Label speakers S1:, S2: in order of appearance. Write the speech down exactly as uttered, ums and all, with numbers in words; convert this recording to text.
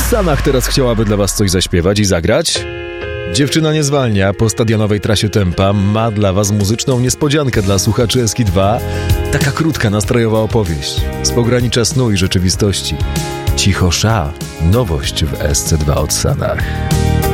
S1: Sanach teraz chciałaby dla was coś zaśpiewać i zagrać? Dziewczyna nie zwalnia, po stadionowej trasie tempa ma dla was muzyczną niespodziankę dla słuchaczy Eski dwa. Taka krótka, nastrojowa opowieść z pogranicza snu i rzeczywistości. Cicho Sza, nowość w S C dwa od Sanach.